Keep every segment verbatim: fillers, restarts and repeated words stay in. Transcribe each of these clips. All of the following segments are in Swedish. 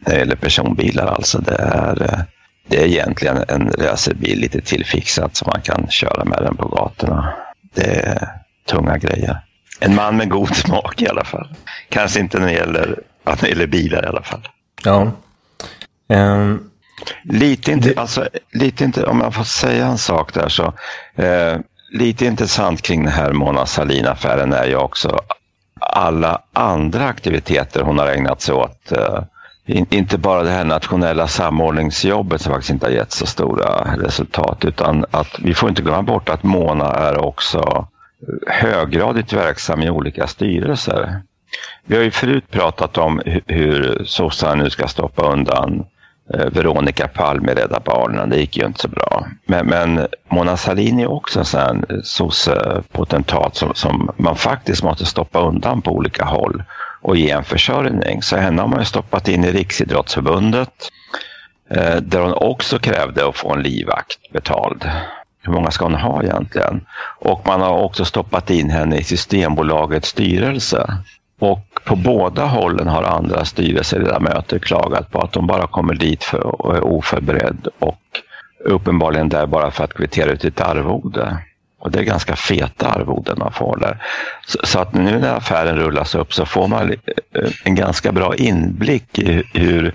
eller personbilar. Alltså det är, det är egentligen en racerbil lite tillfixat så man kan köra med den på gatorna. Det är tunga grejer. En man med god smak i alla fall. Kanske inte när det gäller, när det gäller bilar i alla fall. Ja. Um, lite, inte, det... alltså, lite inte, om jag får säga en sak där så. Eh, lite intressant kring den här Mona Sahlin-affären är ju också alla andra aktiviteter hon har ägnat sig åt. Eh, inte bara det här nationella samordningsjobbet som faktiskt inte har gett så stora resultat, utan att vi får inte glömma bort att Mona är också höggradigt verksam i olika styrelser. Vi har ju förut pratat om hur sossarna nu ska stoppa undan Veronica Palme, Rädda Barnen. Det gick ju inte så bra. Men, men Mona Sahlin är också en sån här sossepotentat som, som man faktiskt måste stoppa undan på olika håll och ge en försörjning. Så henne har man ju stoppat in i Riksidrottsförbundet eh, där hon också krävde att få en livvakt betald. Hur många ska hon ha egentligen? Och man har också stoppat in henne i Systembolagets styrelse. Och på båda hållen har andra styrelseledamöter klagat på att de bara kommer dit för och är oförberedd och uppenbarligen där bara för att kvittera ut ett arvode. Och det är ganska feta arvoden man får där. Så, så att nu när affären rullas upp så får man en ganska bra inblick i hur,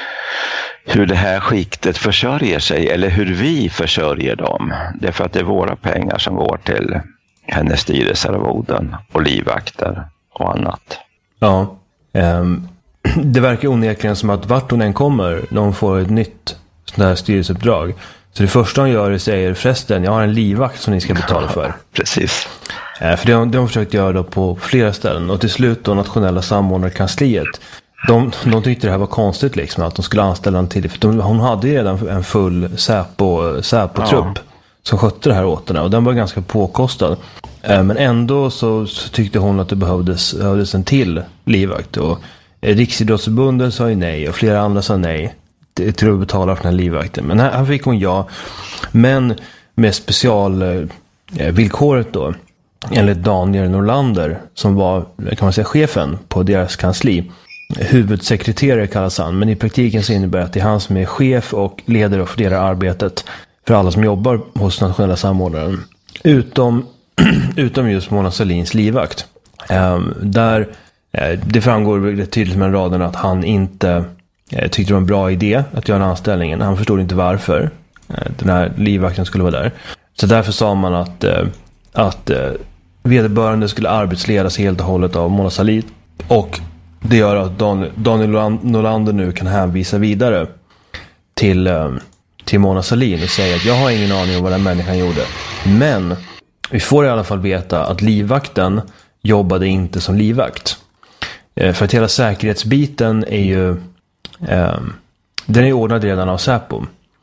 hur det här skiktet försörjer sig eller hur vi försörjer dem. Det är för att det är våra pengar som går till hennes styrelsearvoden och livvakter och annat. Ja, um, det verkar onekligen som att vart hon än kommer när hon får ett nytt sånt här styrelseuppdrag. Så det första hon gör är säger förresten, jag har en livvakt som ni ska betala för. Ja, precis. Uh, för det har de försökt göra då på flera ställen. Och till slut då nationella samordnarkansliet. De, de tyckte det här var konstigt liksom, att de skulle anställa en till. För de, hon hade ju redan en full Säpo, Säpo-trupp ja. som skötte det här åt henne. Och den var ganska påkostad. Men ändå så, så tyckte hon att det behövdes, behövdes en till livvakt. Och Riksidrottsförbundet sa ju nej och flera andra sa nej till att betala för den här livvakten. Men här, här fick hon ja. Men med specialvillkoret då, enligt Daniel Norlander som var, kan man säga, chefen på deras kansli. Huvudsekreterare kallas han, men i praktiken så innebär det att det är han som är chef och leder och fördelar arbetet för alla som jobbar hos nationella samordnaren. Utom utom just Mona Sahlins livvakt. Um, där uh, det framgår väldigt tydligt med raden att han inte uh, tyckte det var en bra idé att göra anställningen. Han förstod inte varför uh, den här livvakten skulle vara där. Så därför sa man att, uh, att uh, vederbörande skulle arbetsledas helt och hållet av Mona Sahlin. Och det gör att Dan, Daniel Norlander nu kan hänvisa vidare till, uh, till Mona Sahlin och säga att jag har ingen aning om vad den människan gjorde. Men vi får i alla fall veta att livvakten jobbade inte som livvakt. Eh, för att hela säkerhetsbiten är ju eh, den är ordnad redan av Säpo.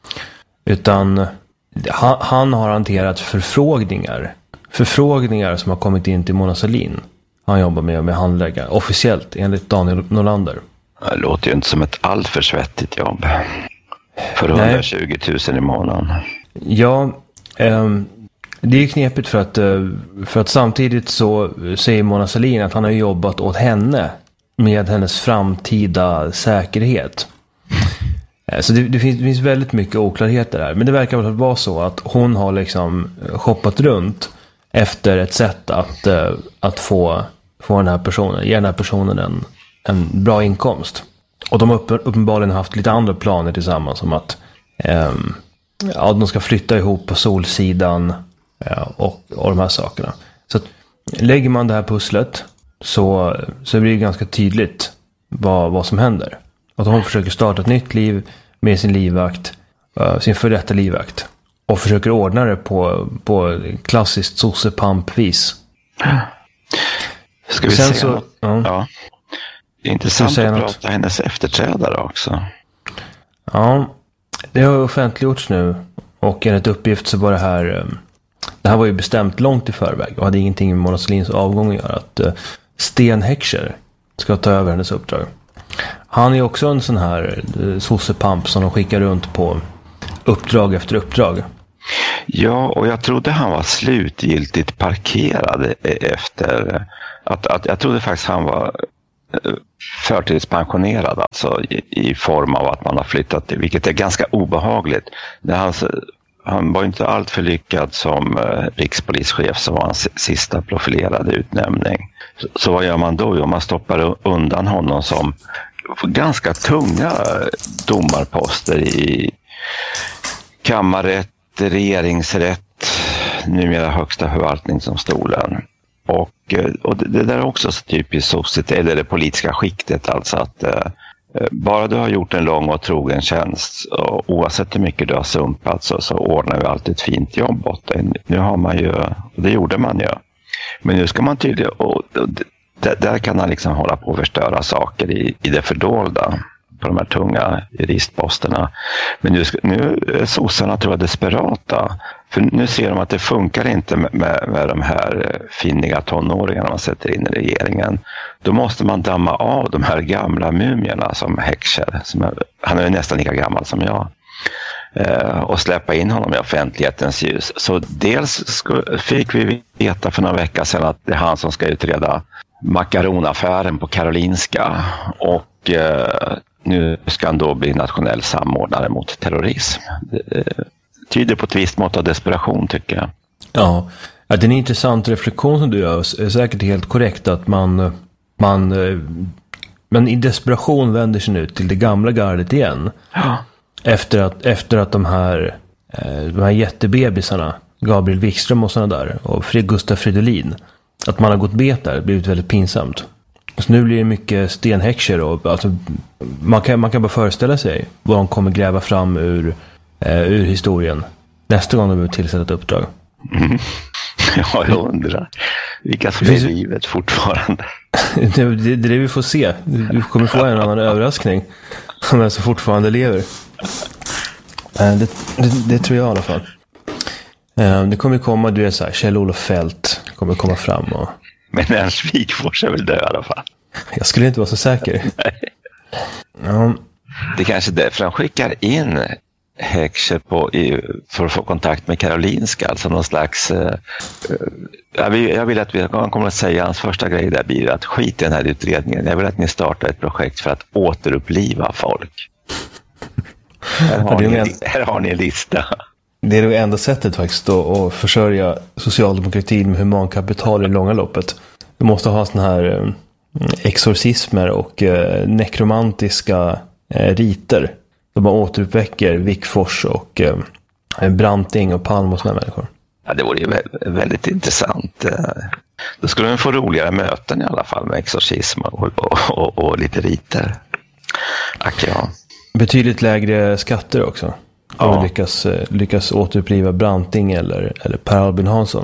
Utan han, han har hanterat förfrågningar. Förfrågningar som har kommit in till Mona Sahlin. Han jobbar med, med handläggare officiellt enligt Daniel Norlander. Det låter ju inte som ett alltför svettigt jobb. För hundratjugo tusen i månaden. Ja, ehm det är ju knepigt för att, för att samtidigt så säger Mona Sahlin att han har jobbat åt henne med hennes framtida säkerhet. Så det, det, finns, det finns väldigt mycket oklarheter där. Men det verkar vara så att hon har liksom shoppat runt efter ett sätt att, att få, få den här personen, ge den här personen en, en bra inkomst. Och de har uppenbarligen haft lite andra planer tillsammans som att um, ja, de ska flytta ihop på Solsidan. Ja, och, och de här sakerna. Så att, lägger man det här pusslet så, så blir det ganska tydligt vad, vad som händer. Att hon försöker starta ett nytt liv med sin livvakt, uh, sin för detta livvakt. Och försöker ordna det på, på klassiskt sossepamp-vis. Ska vi Sen se så, något? Ja. Ja. Det är intressant att prata något. Hennes efterträdare också. Ja, det har offentliggjorts nu. Och enligt uppgift så var det här... Det här var ju bestämt långt i förväg och hade ingenting med Mona Sahlins avgång att göra. Att uh, Sten Heckscher ska ta över hennes uppdrag. Han är också en sån här uh, sossepamp som de skickar runt på uppdrag efter uppdrag. Ja, och jag trodde han var slutgiltigt parkerad efter... Att, att, jag trodde faktiskt han var förtidspensionerad, alltså i, i form av att man har flyttat, vilket är ganska obehagligt. Det hans, han var inte allt för lyckad som eh, rikspolischef, som var hans sista profilerade utnämning. Så, så vad gör man då? Jo, man stoppar undan honom som ganska tunga domarposter i kammarrätt, regeringsrätt, numera högsta förvaltningsdomstolen. Och, och det, det där är också så typiskt sossigt, eller det politiska skiktet, alltså att eh, bara du har gjort en lång och trogen tjänst, och oavsett hur mycket du har sumpat, så, så ordnar vi alltid ett fint jobb åt dig. Nu har man ju, det gjorde man ju. Men nu ska man tydligen, och, och det, där kan han liksom hålla på att förstöra saker i, i det fördolda på de här tunga juristposterna. Men nu, nu är sossarna, tror jag, desperata. För nu ser de att det funkar inte med, med, med de här finniga tonåringarna man sätter in i regeringen. Då måste man damma av de här gamla mumierna som Heckscher, som är, han är nästan lika gammal som jag, eh, och släppa in honom i offentlighetens ljus. Så dels sku, fick vi veta för några veckor sedan att det är han som ska utreda makaronaffären på Karolinska, och eh, nu ska han då bli nationell samordnare mot terrorism. Det tyder på ett visst mått av desperation, tycker jag. Ja, ja, det är en intressant reflektion som du gör. Är säkert helt korrekt att man, man, man i desperation vänder sig nu till det gamla gardet igen. Ja. Efter att, efter att de här, de här jättebebisarna, Gabriel Wikström och sådana där, och Gustav Fridolin, att man har gått bet där, blivit väldigt pinsamt. Så nu blir det mycket Sten Heckscher, och alltså, man, kan, man kan bara föreställa sig vad de kommer gräva fram ur, eh, ur historien nästa gång de vill tillsätta ett uppdrag. Mm. Ja, jag undrar vilka som är i livet fortfarande. det, det, det är det vi får se. Du kommer få en annan överraskning om jag så fortfarande lever. Eh, det, det, det tror jag i alla fall. Eh, det kommer komma, du är så här, Kjell-Olof Fält kommer komma fram och... Men Ernst Wigforss är väl död i alla fall. Jag skulle inte vara så säker. Ja. Det är kanske därför han skickar in Heckscher på, i, för att få kontakt med Karolinska. Alltså någon slags... Uh, jag, vill, jag vill att vi han kommer att säga, hans första grej där blir att skit i den här utredningen. Jag vill att ni startar ett projekt för att återuppliva folk. Här har, ni, en, här har ni en lista. Det är det enda sättet faktiskt då, att försörja socialdemokratin med humankapital i långa loppet. Du måste ha såna här eh, exorcismer och eh, nekromantiska eh, riter. Där man återuppväcker Wikforss och eh, Branting och Palm och såna människor. Ja, det vore ju vä- väldigt intressant. Då skulle man få roligare möten i alla fall med exorcism och, och, och, och lite riter. Ack, ja. Betydligt lägre skatter också. Om ja. vi lyckas, lyckas återuppliva Branting eller, eller Per Albin Hansson.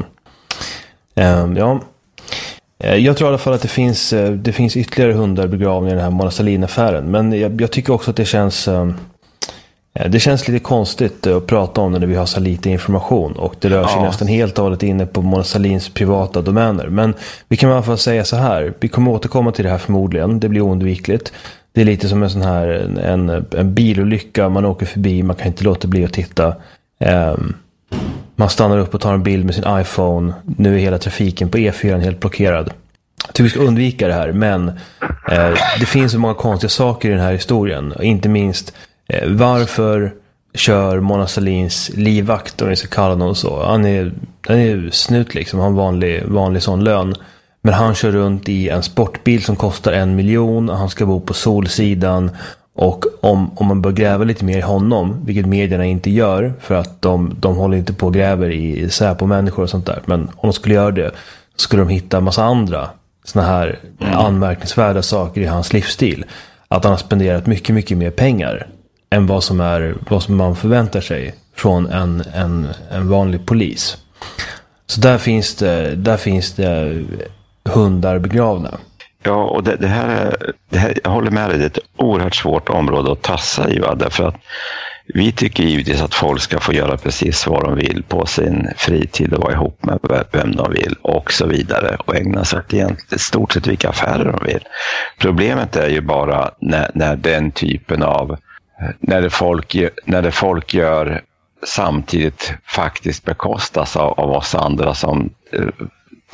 Um, ja. Jag tror i alla fall att det finns, det finns ytterligare hundar begravna i den här Mona Sahlin-affären. Men jag, jag tycker också att det känns, det känns lite konstigt att prata om det när vi har så lite information. Och det rör sig ja. nästan helt och hållet inne på Mona Sahlins privata domäner. Men vi kan i alla fall säga så här. Vi kommer återkomma till det här förmodligen. Det blir oundvikligt. Det är lite som en sån här en, en bilolycka, man åker förbi, man kan inte låta bli att titta. Um, man stannar upp och tar en bild med sin iPhone. Nu är hela trafiken på E fyra helt blockerad. Jag tror vi ska undvika det här, men eh, det finns så många konstiga saker i den här historien. Och inte minst, eh, varför kör Mona Sahlins livvakt, om vi ska kalla honom så. Han är, han är snut liksom, han har en vanlig, vanlig sån lön. Men han kör runt i en sportbil som kostar en miljon. Och han ska bo på Solsidan. Och om, om man bör gräva lite mer i honom, vilket medierna inte gör, för att de, de håller inte på och gräver i, i på människor och sånt där. Men om de skulle göra det, så skulle de hitta en massa andra såna här mm. anmärkningsvärda saker i hans livsstil. Att han har spenderat mycket, mycket mer pengar än vad som, är, vad som man förväntar sig från en, en, en vanlig polis. Så där finns det, där finns det hundar begravna. Ja, och det, det, här, det här, jag håller med dig, det är ett oerhört svårt område att tassa i, va? Därför att vi tycker givetvis att folk ska få göra precis vad de vill på sin fritid och vara ihop med vem de vill och så vidare och ägna sig åt egentligen stort sett vilka affärer de vill. Problemet är ju bara när, när den typen av, när det folk, när det folk gör samtidigt faktiskt bekostas av, av oss andra som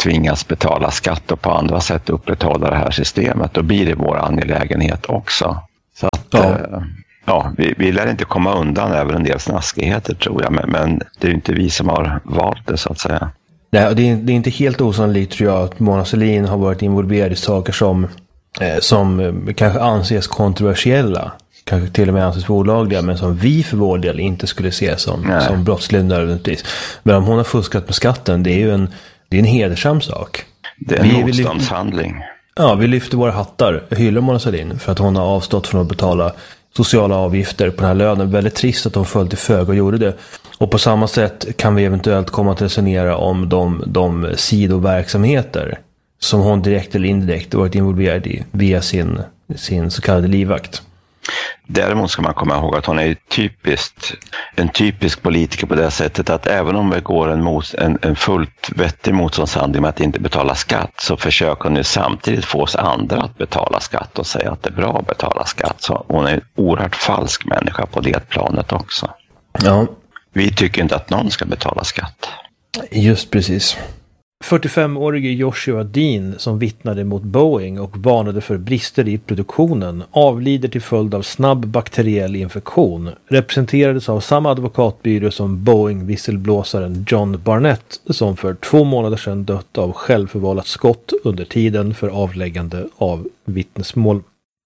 tvingas betala skatt och på andra sätt upprätthålla det här systemet, då blir det vår angelägenhet också. Så att, ja. Eh, ja, vi, vi lär inte komma undan även en del snaskigheter tror jag, men, men det är ju inte vi som har valt det så att säga. Nej, det är, det är inte helt osannolikt tror jag att Mona Sahlin har varit involverad i saker som, eh, som eh, kanske anses kontroversiella, kanske till och med anses olagliga, men som vi för vår del inte skulle se som, som brottslig nödvändigtvis. Men om hon har fuskat med skatten, det är ju en, det är en hedersam sak. Det är en vi, motståndshandling. Vi, ja, vi lyfter våra hattar, hyllar Mona Sahlin för att hon har avstått från att betala sociala avgifter på den här lönen. Väldigt trist att de föll till föga och gjorde det. Och på samma sätt kan vi eventuellt komma att resonera om de, de sidoverksamheter som hon direkt eller indirekt varit involverad i via sin, sin så kallade livvakt. Däremot ska man komma ihåg att hon är typiskt, en typisk politiker på det sättet att även om det går en, mot, en, en fullt vettig motståndshandling med att inte betala skatt, så försöker hon ju samtidigt få oss andra att betala skatt och säga att det är bra att betala skatt. Så hon är en oerhört falsk människa på det planet också. Ja. Vi tycker inte att någon ska betala skatt. Just precis. fyrtiofemårige Joshua Dean, som vittnade mot Boeing och varnade för brister i produktionen, avlider till följd av snabb bakteriell infektion, representerades av samma advokatbyrå som Boeing-visselblåsaren John Barnett, som för två månader sedan dött av självförvållat skott under tiden för avläggande av vittnesmål.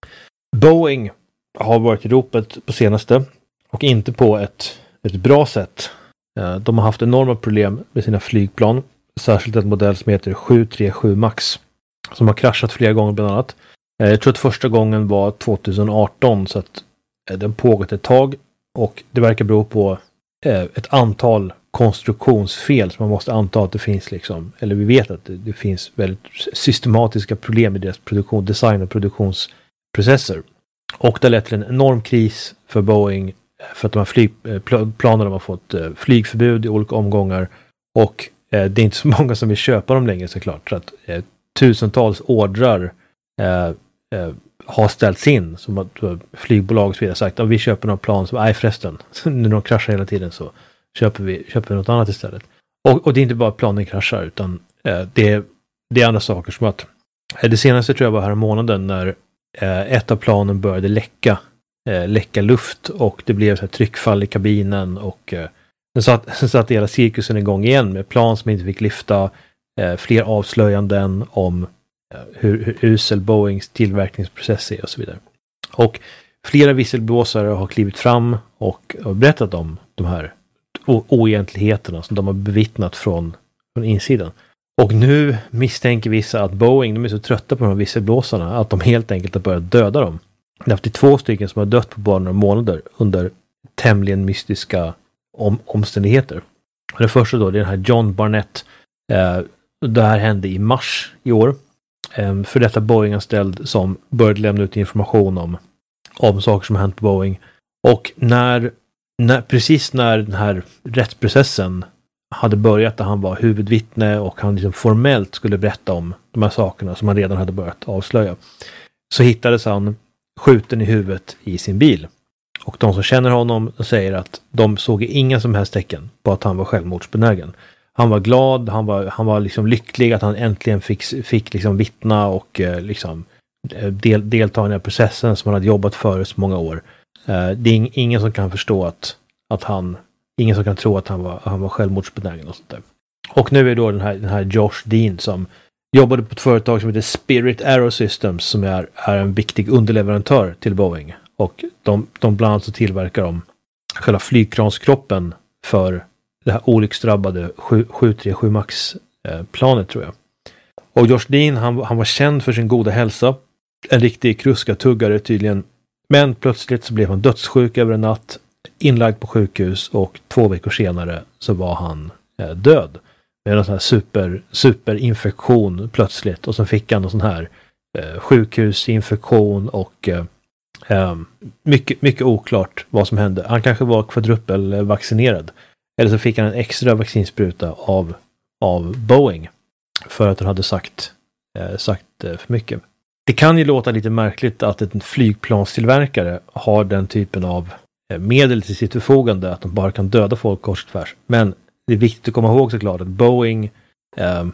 Boeing har varit i ropet på senaste och inte på ett, ett bra sätt. De har haft enorma problem med sina flygplan. Särskilt en modell som heter sju tre sju Max som har kraschat flera gånger bland annat. Jag tror att första gången var tjugoarton, så att den pågått ett tag och det verkar bero på ett antal konstruktionsfel som man måste anta att det finns liksom, eller vi vet att det, det finns väldigt systematiska problem i deras produktion, design och produktionsprocesser. Och det har lett till en enorm kris för Boeing för att de här flygplanerna har fått flygförbud i olika omgångar och det är inte så många som vill köpa dem längre såklart. Så att eh, tusentals ordrar eh, eh, har ställts in. Som att eh, flygbolag och så vidare sagt att vi köper några plan som, nej förresten, när de kraschar hela tiden så köper vi, köper vi något annat istället. Och, och det är inte bara planen kraschar utan eh, det, är, det är andra saker som att eh, det senaste tror jag var här månaden när eh, ett av planen började läcka, eh, läcka luft och det blev så här tryckfall i kabinen och eh, Sen satt, sen satt hela cirkusen igång igen med plan som inte fick lyfta, eh, fler avslöjanden om eh, hur, hur usel Boeings tillverkningsprocess är och så vidare. Och flera visselblåsare har klivit fram och har berättat om de här o- oegentligheterna som de har bevittnat från, från insidan. Och nu misstänker vissa att Boeing, de är så trötta på de här visselblåsarna att de helt enkelt har börjat döda dem. Det har haft två stycken som har dött på bara några månader under tämligen mystiska Om, omständigheter. Och det första då, det är den här John Barnett. Eh, det här hände i mars i år. Eh, för detta Boeing-anställd som började lämna ut information om, om saker som hänt på Boeing. Och när, när, precis när den här rättsprocessen hade börjat, där han var huvudvittne och han liksom formellt skulle berätta om de här sakerna som han redan hade börjat avslöja, så hittades han skjuten i huvudet i sin bil. Och de som känner honom säger att de såg inga som helst tecken på att han var självmordsbenägen. Han var glad, han var, han var liksom lycklig att han äntligen fick, fick liksom vittna och eh, liksom del, delta i den här processen som han hade jobbat för så många år. Eh, det är ingen som kan förstå att, att han, ingen som kan tro att han var, han var självmordsbenägen och sånt där. Och nu är då den här, den här Josh Dean som jobbade på ett företag som heter Spirit Aerosystems som är, är en viktig underleverantör till Boeing. Och de, de bland annat så tillverkar de själva flygkranskroppen för det här olycksdrabbade sju tre sju Max-planet tror jag. Och Josh Dean, han, han var känd för sin goda hälsa. En riktig kruskatuggare tydligen. Men plötsligt så blev han dödssjuk över en natt. Inlagd på sjukhus och två veckor senare så var han eh, död. Med en sån här super, superinfektion plötsligt. Och så fick han en sån här eh, sjukhusinfektion och eh, Um, mycket, mycket oklart vad som hände. Han kanske var kvadrupelvaccinerad. Eller så fick han en extra vaccinspruta av, av Boeing. För att han hade sagt, eh, sagt eh, för mycket. Det kan ju låta lite märkligt att en flygplanstillverkare har den typen av eh, medel till sitt förfogande. Att de bara kan döda folk kors och tvärs. Men det är viktigt att komma ihåg såklart att Boeing eh,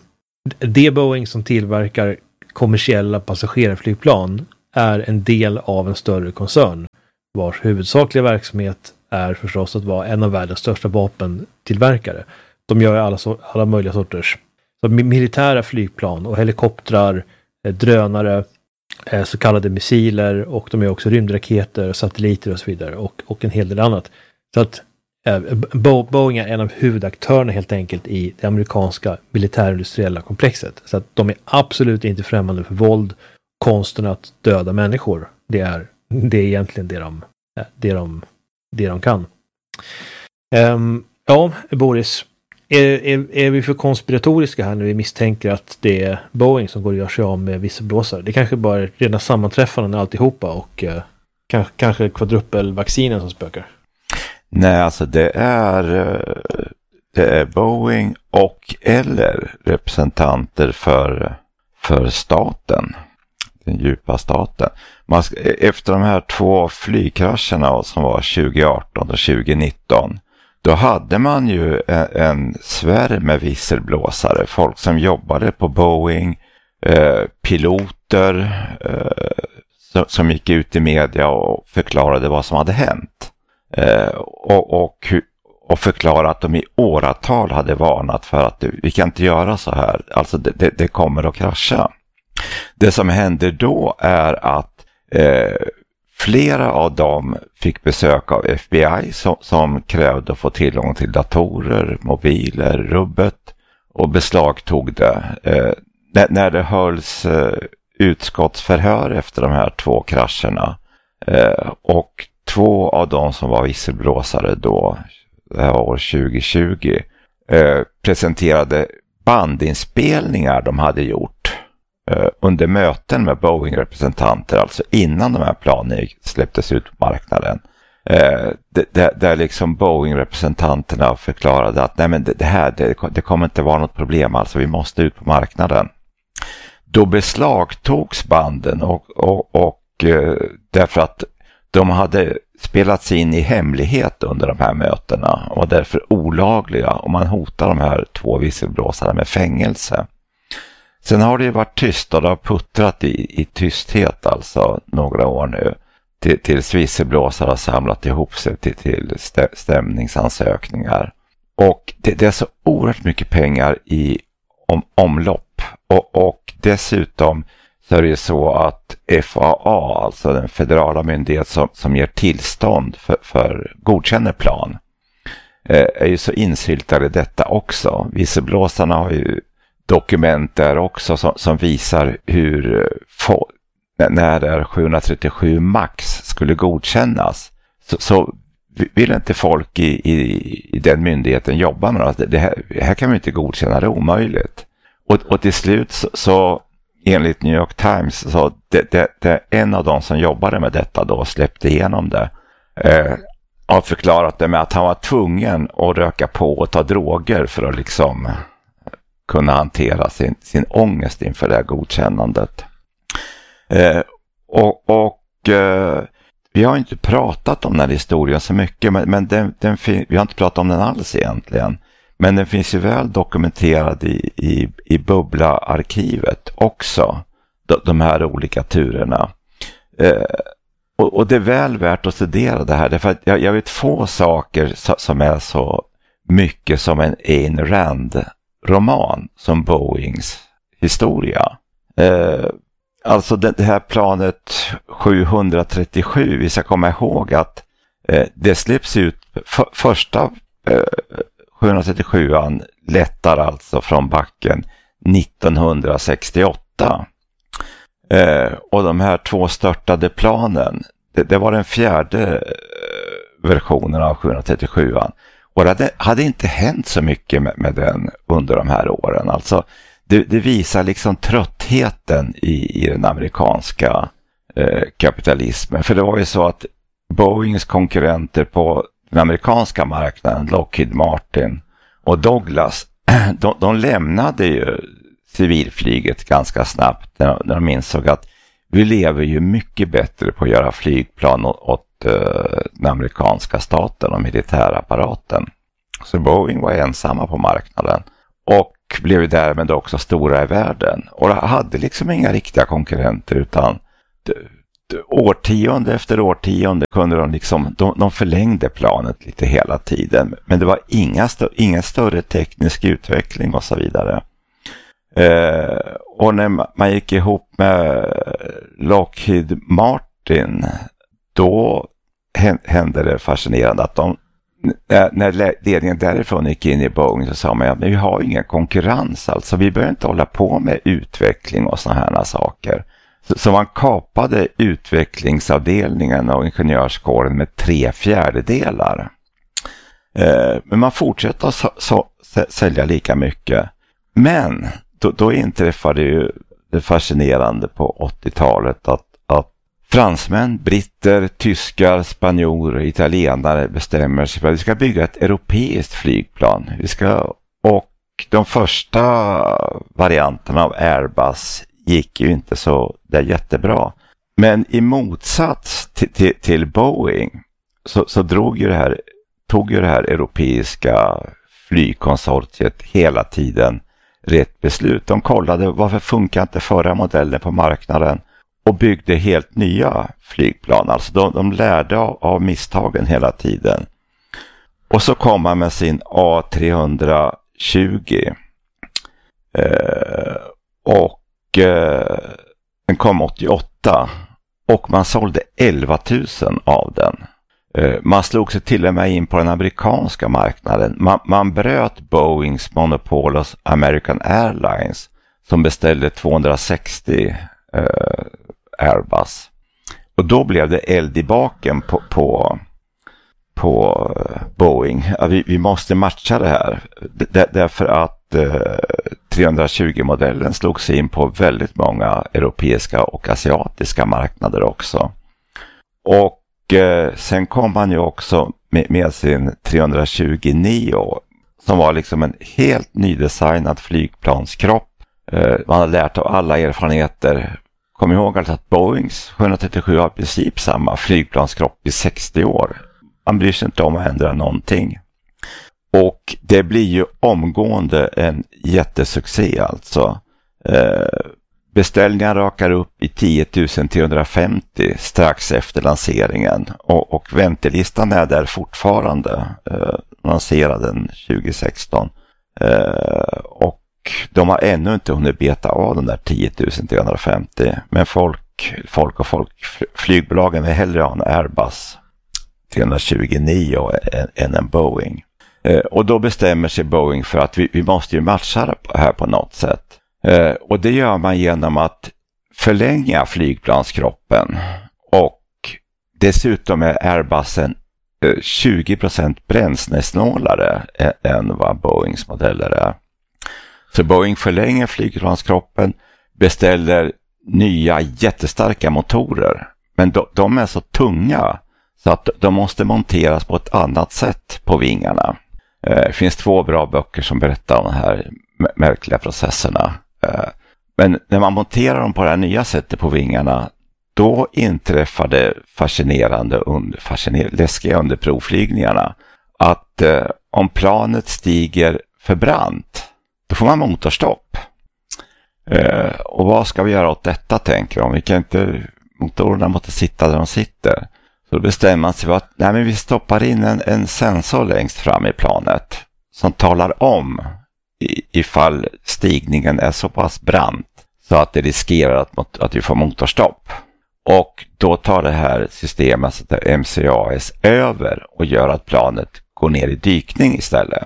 det Boeing som tillverkar kommersiella passagerarflygplan är en del av en större koncern vars huvudsakliga verksamhet är förstås att vara en av världens största vapentillverkare. De gör alla, so- alla möjliga sorters så militära flygplan och helikoptrar, eh, drönare, eh, så kallade missiler, och de är också rymdraketer, satelliter och så vidare, och, och en hel del annat. Så att eh, Bo- Boeing är en av huvudaktörerna helt enkelt i det amerikanska militärindustriella komplexet. Så att de är absolut inte främmande för våld, konsten att döda människor. Det är, det är egentligen det de, det de, det de kan. Um, ja, Boris, är, är, är vi för konspiratoriska här när vi misstänker att det är Boeing som går och gör sig av med visselblåsare? Det kanske bara är rena sammanträffanden alltihopa och uh, kanske, kanske kvadrupelvaccinen som spökar. Nej, alltså det är, det är Boeing och eller representanter för, för staten. Den djupa staten. Man, efter de här två flygkrascherna som var tjugo arton och tjugo nitton, då hade man ju en, en svärm med visselblåsare. Folk som jobbade på Boeing, eh, piloter eh, som, som gick ut i media och förklarade vad som hade hänt. Eh, och, och, och förklarade att de i åratal hade varnat för att vi kan inte göra så här. Alltså det, det, det kommer att krascha. Det som händer då är att eh, flera av dem fick besök av F B I som, som krävde att få tillgång till datorer, mobiler, rubbet, och beslagtog det. Eh, när, när det hölls eh, utskottsförhör efter de här två krascherna eh, och två av dem som var visselblåsare då, det här år tjugo tjugo, eh, presenterade bandinspelningar de hade gjort under möten med Boeing-representanter, alltså innan de här planen släpptes ut på marknaden, eh, där, där liksom Boeing-representanterna förklarade att nej, men det, det här det, det kommer inte vara något problem, alltså vi måste ut på marknaden. Då beslagtogs banden och, och, och eh, därför att de hade spelats in i hemlighet under de här mötena och därför olagliga, och man hotar de här två visselblåsarna med fängelse. Sen har det ju varit tyst och det har puttrat i, i tysthet alltså några år nu till, tills visselblåsare har samlat ihop sig till, till stämningsansökningar. Och det, det är så oerhört mycket pengar i om, omlopp. Och, och dessutom så är det ju så att F A A, alltså den federala myndighet som, som ger tillstånd för, för godkänner plan, eh, är ju så insyltade i detta också. Visselblåsarna har ju dokument där också som, som visar hur få, när R sjuhundratrettiosju Max skulle godkännas, så, så vill inte folk i, i, i den myndigheten jobba med det. Det här, det här kan vi inte godkänna, det är omöjligt. Och, och till slut så, så enligt New York Times så det, det, det en av de som jobbade med detta då släppte igenom det eh, har förklarat det med att han var tvungen att röka på och ta droger för att liksom kunna hantera sin, sin ångest inför det här godkännandet. Eh, och och eh, vi har inte pratat om den här historien så mycket, men, men den, den fin- vi har inte pratat om den alls egentligen. Men den finns ju väl dokumenterad i, i, i Bubbla-arkivet också, de, de här olika turerna. Eh, och, och det är väl värt att studera det här, därför att jag, jag vet få saker så, som är så mycket som en Ayn Rand roman som Boeings historia. Eh, alltså det, det här planet sjuhundratrettiosju, vi ska komma ihåg att eh, det släpps ut för, första eh, sjuhundratrettiosjuan lättar alltså från backen nittonhundrasextioåtta. Eh, och de här två störtade planen, det, det var den fjärde eh, versionen av sjuhundratrettiosjuan. Och det hade, hade inte hänt så mycket med, med den under de här åren. Alltså det, det visar liksom tröttheten i, i den amerikanska eh, kapitalismen. För det var ju så att Boeings konkurrenter på den amerikanska marknaden, Lockheed Martin och Douglas, de, de lämnade ju civilflyget ganska snabbt när, när de insåg att vi lever ju mycket bättre på att göra flygplan åt, åt uh, den amerikanska staten och militärapparaten. Så Boeing var ensamma på marknaden. Och och blev ju därmed också stora i världen. Och hade liksom inga riktiga konkurrenter, utan d- d- årtionde efter årtionde kunde de liksom, de, de förlängde planet lite hela tiden. Men det var inga, stö- ingen större teknisk utveckling och så vidare. Eh, och när man gick ihop med Lockheed Martin, då hände det fascinerande att de, när ledningen därifrån gick in i Boeing, så sa man att vi har ingen konkurrens, alltså vi behöver inte hålla på med utveckling och såna här saker. Så, så man kapade utvecklingsavdelningen och ingenjörskåren med tre fjärdedelar. Eh, men man fortsatte att så, så, sälja lika mycket. Men då, då inträffade ju det fascinerande på åttiotalet att, att fransmän, britter, tyskar, spanjorer, italienare bestämmer sig för att vi ska bygga ett europeiskt flygplan. Vi ska, och de första varianterna av Airbus gick ju inte så där jättebra. Men i motsats till, till, till Boeing så, så drog ju det här, tog ju det här europeiska flygkonsortiet hela tiden rätt beslut. De kollade varför funkar inte förra modellen på marknaden och byggde helt nya flygplan. Alltså de, de lärde av, av misstagen hela tiden. Och så kom man med sin A tre tjugo. Eh, och eh, den kom åttioåtta. Och man sålde elva tusen av den. Eh, man slog sig till och med in på den amerikanska marknaden. Man, man bröt Boeings monopol hos American Airlines som beställde tvåhundrasextio eh, Airbus. Och då blev det eld i baken på, på, på Boeing. Ja, vi, vi måste matcha det här. D- därför att eh, tre tjugo-modellen slog sig in på väldigt många europeiska och asiatiska marknader också. Och eh, sen kom man ju också med, med sin tre tjugo nio som var liksom en helt nydesignad flygplanskropp. Eh, man har lärt av alla erfarenheter. Kom ihåg alltså att Boeings sjuhundratrettiosju har i princip samma flygplanskropp i sextio år. Man bryr sig inte om att ändra någonting. Och det blir ju omgående en jättesuccé alltså. Eh, beställningar rakar upp i tio tusen trehundrafemtio strax efter lanseringen. Och, och väntelistan är där fortfarande. Eh, lanserad den tjugo sexton. Eh, och de har ännu inte hunnit beta av den där tio tusen trehundrafemtio. Men folk, folk och folk, flygbolagen vill hellre ha en Airbus tre tjugo nio än, än en Boeing. Eh, och då bestämmer sig Boeing för att vi, vi måste ju matcha det här på något sätt. Eh, och det gör man genom att förlänga flygplanskroppen. Och dessutom är Airbusen eh, tjugo procent bränslesnålare än, än vad Boeings modeller är. Så Boeing förlänger flygplanskroppen, beställer nya jättestarka motorer. Men de, de är så tunga så att de måste monteras på ett annat sätt på vingarna. Eh, det finns två bra böcker som berättar om de här märkliga processerna. Eh, men när man monterar dem på det här nya sättet på vingarna, då inträffar det fascinerande, under, fascinerande läskiga under provflygningarna. Att eh, om planet stiger för brant, då får man motorstopp. Eh, och vad ska vi göra åt detta, tänker de? Vi kan inte, motorerna måste sitta där de sitter. Så då bestämmer man sig för att nej, men vi stoppar in en, en sensor längst fram i planet som talar om i, ifall stigningen är så pass brant så att det riskerar att, att vi får motorstopp. Och då tar det här systemet, så där M C A S, över och gör att planet går ner i dykning istället.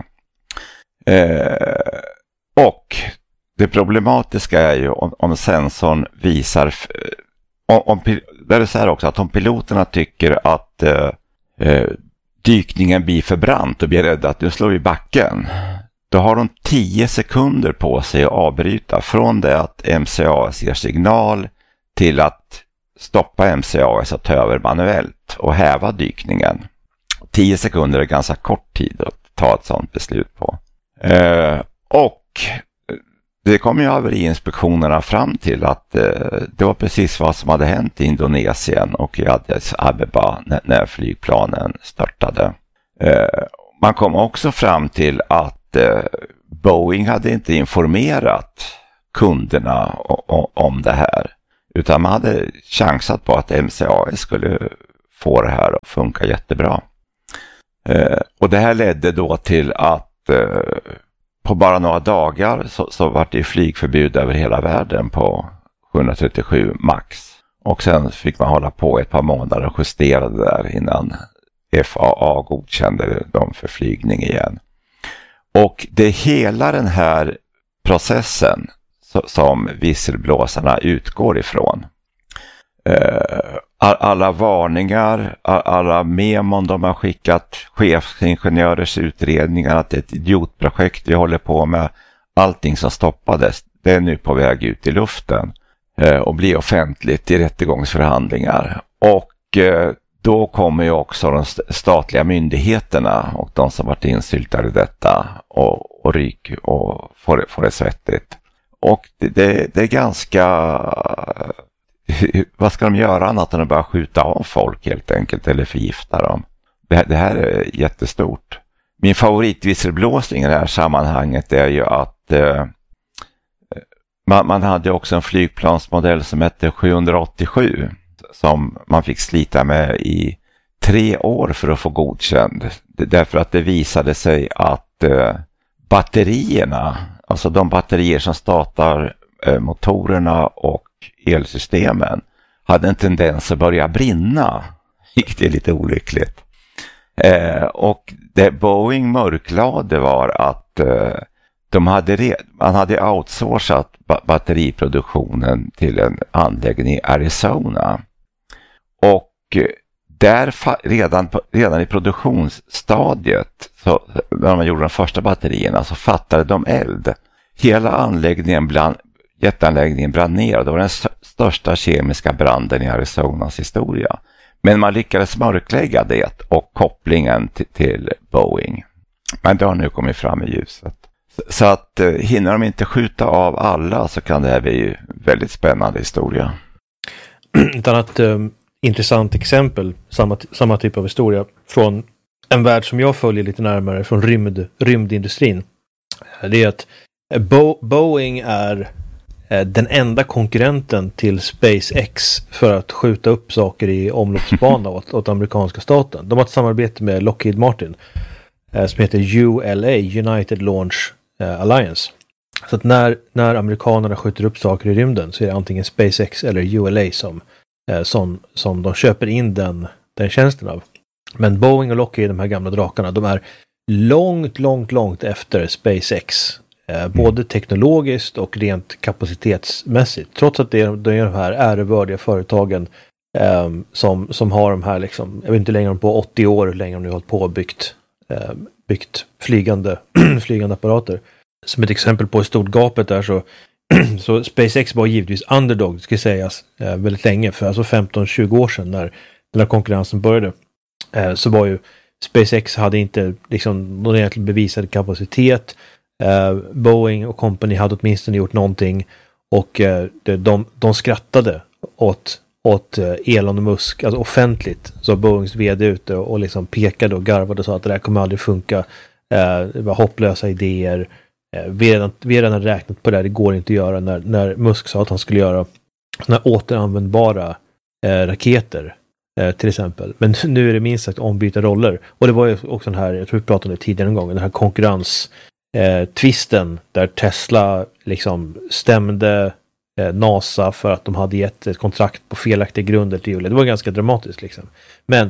Eh, och det problematiska är ju om, om sensorn visar, om, om, det är så här också att om piloterna tycker att eh, eh, dykningen blir för brant och blir rädda att nu slår vi backen, då har de tio sekunder på sig att avbryta från det att M C A S ger signal till att stoppa M C A S att ta över manuellt och häva dykningen. tio sekunder är ganska kort tid att ta ett sådant beslut på. Eh, och det kom ju haveriinspektionerna fram till att eh, det var precis vad som hade hänt i Indonesien och i Addis Abeba när, när flygplanen störtade. Eh, man kom också fram till att eh, Boeing hade inte informerat kunderna om det här, utan man hade chansat på att M C A S skulle få det här att funka jättebra. Eh, och det här ledde då till att eh, på bara några dagar så, så var det flygförbud över hela världen på sjuhundratrettiosju max. Och sen fick man hålla på ett par månader och justera det där innan F A A godkände dem för flygning igen. Och det är hela den här processen som visselblåsarna utgår ifrån. Alla varningar, alla memon de har skickat, chefsingenjörers utredningar, att det är ett idiotprojekt vi håller på med, allting som stoppades, det är nu på väg ut i luften och blir offentligt i rättegångsförhandlingar. Och då kommer ju också de statliga myndigheterna och de som varit insyltade i detta och, och ryk och får, får det svettigt. Och det, det, det är ganska... Vad ska de göra annat än att bara skjuta av folk helt enkelt eller förgifta dem? Det, det här är jättestort. Min favoritvisselblåsning i det här sammanhanget är ju att eh, man, man hade också en flygplansmodell som hette sjuhundraåttiosju som man fick slita med i tre år för att få godkänd. Därför att det visade sig att eh, batterierna, alltså de batterier som startar eh, motorerna och elsystemen, hade en tendens att börja brinna. Vilket är lite olyckligt. Eh, och det Boeing mörklade var att eh, de hade re- man hade outsourcat ba- batteriproduktionen till en anläggning i Arizona. Och där fa- redan, redan i produktionsstadiet, så, när man gjorde de första batterierna, så fattade de eld. Hela anläggningen, bland, jätteanläggningen brann ner. Det var den st- största kemiska branden i Arizonas historia. Men man lyckades mörklägga det och kopplingen till, till Boeing. Men det har nu kommit fram i ljuset. Så, så att eh, hinner de inte skjuta av alla, så kan det här bli en väldigt spännande historia. Ett annat eh, intressant exempel, samma, samma typ av historia från en värld som jag följer lite närmare, från rymd, rymdindustrin. Det är att Bo- Boeing är den enda konkurrenten till SpaceX för att skjuta upp saker i omloppsbana åt, åt amerikanska staten. De har ett samarbete med Lockheed Martin eh, som heter U L A, United Launch eh, Alliance. Så att när, när amerikanerna skjuter upp saker i rymden så är det antingen SpaceX eller U L A som, eh, som, som de köper in den, den tjänsten av. Men Boeing och Lockheed, de här gamla drakarna, de är långt, långt, långt efter SpaceX. Eh, både teknologiskt och rent kapacitetsmässigt. Trots att det är, det är de här ärevördiga företagen eh, som, som har de här, liksom, jag vet inte längre på åttio år, hur länge de nu har hållit på och byggt, eh, byggt flygande, flygande apparater. Som ett exempel på hur stort gapet är, så, så SpaceX var givetvis underdog, ska sägas, eh, väldigt länge. För alltså femton tjugo år sedan när den här konkurrensen började, eh, så var ju SpaceX hade inte liksom någon egentligen bevisad kapacitet. Uh, Boeing och company hade åtminstone gjort någonting, och uh, de, de, de skrattade åt, åt uh, Elon Musk, alltså offentligt, så Boeings vd ute och, och liksom pekade och garvade och sa att det där kommer aldrig funka, uh, det var hopplösa idéer, uh, vi, redan, vi redan räknat på det här, det går inte att göra, när, när Musk sa att han skulle göra såna återanvändbara uh, raketer uh, till exempel. Men nu är det minst sagt ombyta roller, och det var ju också den här, jag tror vi pratade om det tidigare en gång, den här konkurrens Eh, twisten där Tesla liksom stämde eh, NASA för att de hade gett ett kontrakt på felaktiga grunder till Julia. Det var ganska dramatiskt liksom. Men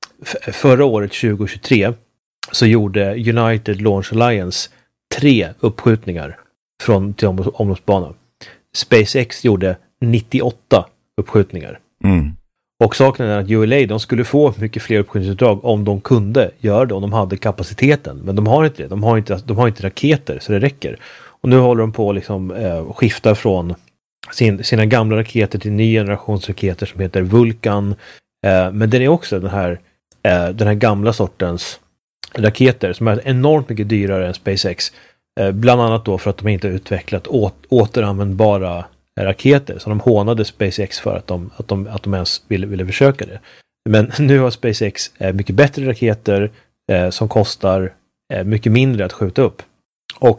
f- förra året tjugohundratjugotre så gjorde United Launch Alliance tre uppskjutningar från till om- omloppsbana. SpaceX gjorde nittioåtta uppskjutningar. Mm. Och saken är att U L A, de skulle få mycket fler uppskjutningsuppdrag om de kunde göra det, om de hade kapaciteten. Men de har inte det. De har inte, de har inte raketer, så det räcker. Och nu håller de på att liksom, eh, skifta från sin, sina gamla raketer till ny generations raketer som heter Vulcan. Eh, men den är också den här, eh, den här gamla sortens raketer som är enormt mycket dyrare än SpaceX. Eh, bland annat då för att de inte har utvecklat åt, återanvändbara raketer, så de hånade SpaceX för att de, att de, att de ens ville, ville försöka det. Men nu har SpaceX eh, mycket bättre raketer eh, som kostar eh, mycket mindre att skjuta upp. Och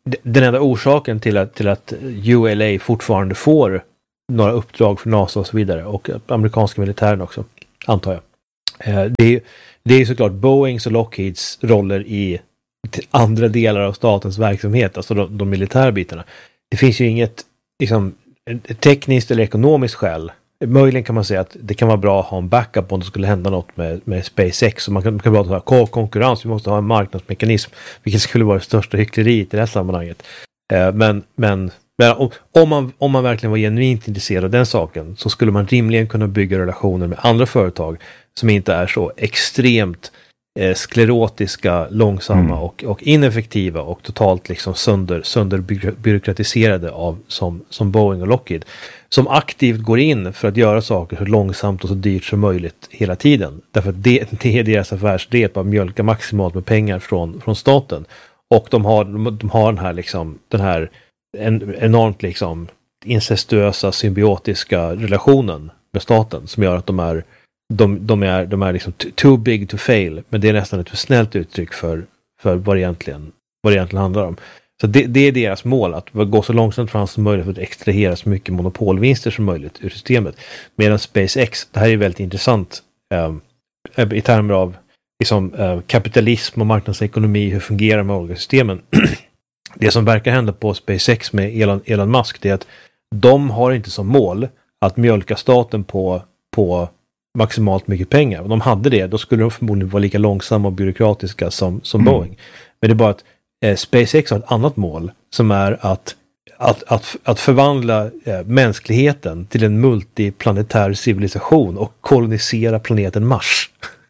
den enda orsaken till att, till att U L A fortfarande får några uppdrag för NASA och så vidare, och amerikanska militären också, antar jag. Eh, det, är, det är såklart Boeings och Lockheeds roller i andra delar av statens verksamhet, alltså de, de militära bitarna. Det finns ju inget liksom, tekniskt eller ekonomiskt skäl. Möjligen kan man säga att det kan vara bra att ha en backup om det skulle hända något med, med SpaceX. Så man kan, man kan bara ha konkurrens, vi måste ha en marknadsmekanism, vilket skulle vara det största hyckleriet i det här sammanhanget. Eh, men men, men om, om, man, om man verkligen var genuint intresserad av den saken, så skulle man rimligen kunna bygga relationer med andra företag som inte är så extremt eh, sklerotiska, långsamma mm. och, och ineffektiva och totalt liksom sönder, sönder byråkratiserade av som, som Boeing och Lockheed, som aktivt går in för att göra saker så långsamt och så dyrt som möjligt hela tiden. Därför att det, det är deras affärsrep att mjölka maximalt med pengar från, från staten. Och de har, de, de har den här, liksom, den här en, enormt liksom, incestuösa, symbiotiska relationen med staten som gör att de är de, de är, de är liksom too big to fail, men det är nästan ett för snällt uttryck för, för vad, det egentligen, vad det egentligen handlar om. Så det, det är deras mål, att gå så långsamt fram som möjligt för att extrahera så mycket monopolvinster som möjligt ur systemet. Medan SpaceX, det här är väldigt intressant eh, i termer av liksom, eh, kapitalism och marknadsekonomi, hur fungerar de olika systemen. Det som verkar hända på SpaceX med Elon, Elon Musk, det är att de har inte som mål att mjölka staten på, på maximalt mycket pengar. Om de hade det, då skulle de förmodligen vara lika långsamma och byråkratiska som, som mm. Boeing. Men det är bara att eh, SpaceX har ett annat mål som är att, att, att, att förvandla eh, mänskligheten till en multiplanetär civilisation och kolonisera planeten Mars.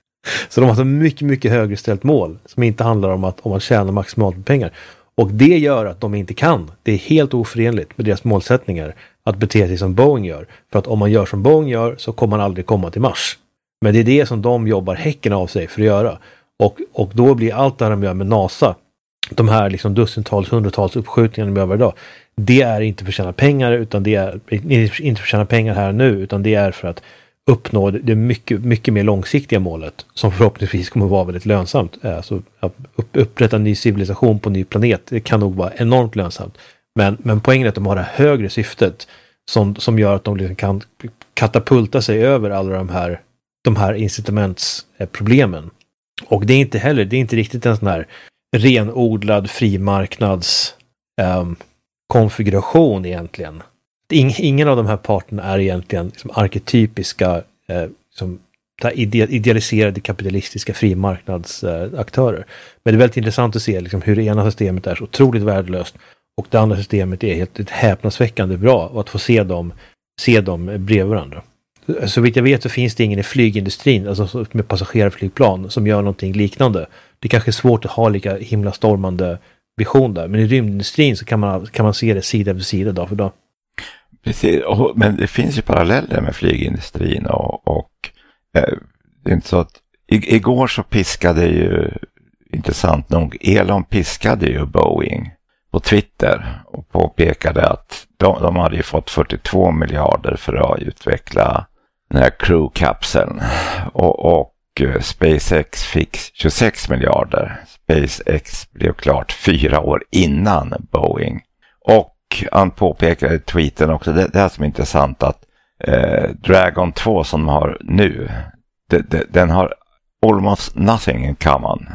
Så de har ett mycket, mycket högre ställt mål som inte handlar om att, om att tjäna maximalt med pengar. Och det gör att de inte kan. Det är helt oförenligt med deras målsättningar att bete sig som Boeing gör. För att om man gör som Boeing gör så kommer man aldrig komma till Mars. Men det är det som de jobbar häcken av sig för att göra. Och, och då blir allt det här de gör med NASA, de här liksom dussintals, hundratals uppskjutningarna de gör varje dag, det är inte för att tjäna pengar, utan det är inte för att tjäna pengar här nu, utan det är för att uppnå det mycket, mycket mer långsiktiga målet som förhoppningsvis kommer att vara väldigt lönsamt. Alltså att upprätta en ny civilisation på en ny planet, det kan nog vara enormt lönsamt. Men, men poängen är att de har det högre syftet som, som gör att de liksom kan katapulta sig över alla de här, de här incitamentsproblemen. Och det är inte heller, det är inte riktigt en sån här renodlad frimarknads um, konfiguration egentligen. Ingen av de här parterna är egentligen liksom arketypiska eh, som idealiserade kapitalistiska frimarknadsaktörer. Eh, Men det är väldigt intressant att se liksom, hur det ena systemet är så otroligt värdelöst och det andra systemet är helt häpnadsväckande bra, och att få se dem, se dem bredvid varandra. Så vitt jag vet så finns det ingen i flygindustrin, alltså med passagerarflygplan, som gör någonting liknande. Det kanske är svårt att ha lika himla stormande vision där, men i rymdindustrin så kan man, kan man se det sida vid sida dag för dag. Precis, och, men det finns ju paralleller med flygindustrin och, och eh, det är inte så att i, igår så piskade ju, intressant nog, Elon piskade ju Boeing på Twitter och påpekade att de, de hade ju fått fyrtiotvå miljarder för att utveckla den här crew-kapseln och, och SpaceX fick tjugosex miljarder. SpaceX blev klart fyra år innan Boeing. Och han påpekade i tweeten också, det, det är som är intressant, att eh, Dragon två som de har nu, det, det, den har almost nothing in common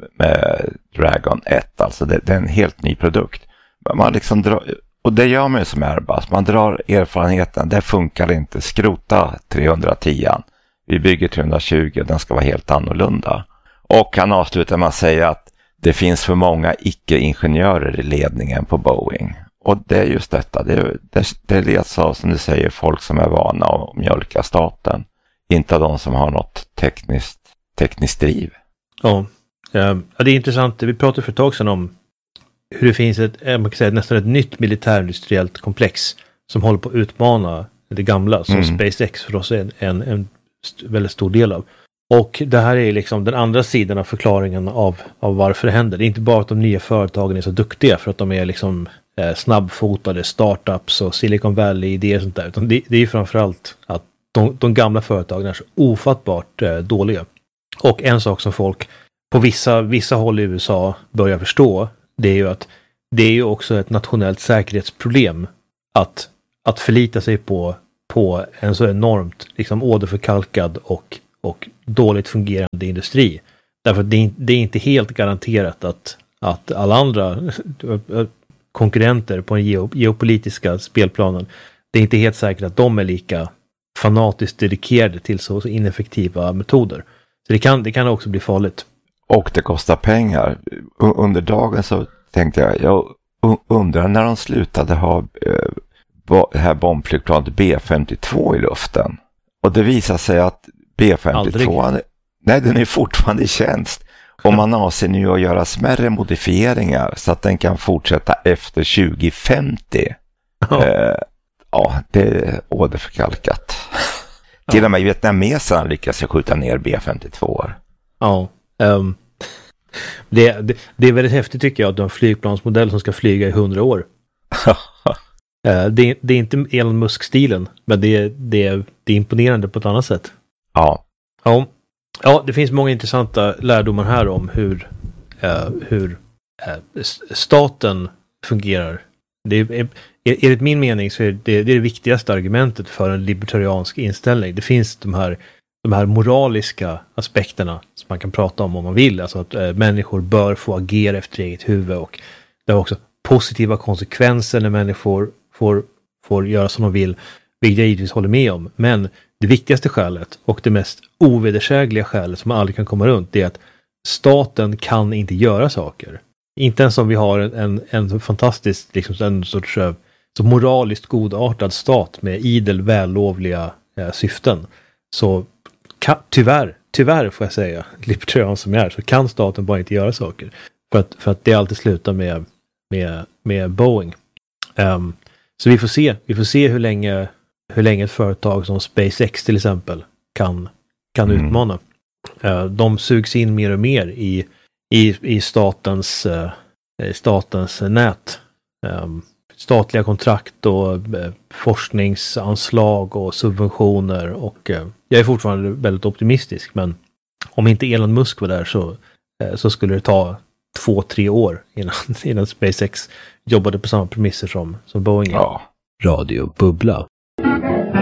med Dragon ett. Alltså det, det är en helt ny produkt. Man liksom drar, och det gör man ju som Airbus. Man drar erfarenheten, det funkar inte. Skrota trehundratio. Vi bygger trehundratjugo, den ska vara helt annorlunda. Och han avslutar med att säga att det finns för många icke-ingenjörer i ledningen på Boeing. Och det är just detta. Det, det, det leds av, som du säger, folk som är vana att mjölka staten. Inte de som har något tekniskt, tekniskt driv. Ja, ja, det är intressant. Vi pratade för ett tag sedan om hur det finns ett, man kan säga, nästan ett nytt militärindustriellt komplex som håller på att utmana det gamla, som mm. SpaceX för oss är en, en, en väldigt stor del av. Och det här är liksom den andra sidan av förklaringen av, av varför det händer. Det är inte bara att de nya företagen är så duktiga för att de är liksom eh, snabbfotade startups och Silicon Valley-idéer och sånt där, utan det, det är ju framförallt att de, de gamla företagen är så ofattbart eh, dåliga. Och en sak som folk på vissa, vissa håll i U S A börjar förstå, det är ju att det är ju också ett nationellt säkerhetsproblem att, att förlita sig på, på en så enormt liksom, åderförkalkad och, och dåligt fungerande industri. Därför att det är, det är inte helt garanterat att, att alla andra konkurrenter på den geo, geopolitiska spelplanen, det är inte helt säkert att de är lika fanatiskt dedikerade till så, så ineffektiva metoder. Så det kan, det kan också bli farligt. Och det kostar pengar. Under dagen så tänkte jag, jag undrar när de slutade ha eh, det här bombflygplanet B femtiotvå i luften. Och det visar sig att B femtiotvå, Aldrig. nej, den är fortfarande i tjänst. Och man avser nu att göra smärre modifieringar så att den kan fortsätta efter tjugo femtio. Ja, eh, ja det är åderförkalkat. Ja. Till och med vietnameserna lyckas skjuta ner B femtiotvå. Ja, um, det, det, det är väldigt häftigt tycker jag att du har en flygplansmodell som ska flyga i hundra år. uh, det, det är inte Elon Musk-stilen, men det, det, det är imponerande på ett annat sätt. Ja. Ja. Ja, det finns många intressanta lärdomar här om hur, uh, hur uh, staten fungerar. Det är, enligt min mening så är det, det är det viktigaste argumentet för en libertariansk inställning. Det finns de här, de här moraliska aspekterna som man kan prata om om man vill. Alltså att uh, människor bör få agera efter eget huvud, och det har också positiva konsekvenser när människor får, får göra som de vill, vilket jag givetvis håller med om. Men det viktigaste skälet och det mest ovedersägliga skälet som man aldrig kan komma runt är att staten kan inte göra saker. Inte ens om vi har en, en, en fantastisk, liksom en sorts så moraliskt godartad stat med idel vällovliga eh, syften. Så kan, tyvärr, tyvärr får jag säga, libertarian som jag är, så kan staten bara inte göra saker. För att, för att det alltid slutar med, med, med Boeing. Um, så vi får se, vi får se hur länge hur länge ett företag som SpaceX till exempel kan, kan mm. utmana. Uh, de sugs in mer och mer i, i, i statens, uh, statens nät. Um, statliga kontrakt och uh, forskningsanslag och subventioner. Och uh, jag är fortfarande väldigt optimistisk, men om inte Elon Musk var där så, uh, så skulle det ta två, tre år innan, innan SpaceX jobbade på samma premisser som, som Boeing. Ja. Radio Bubbla.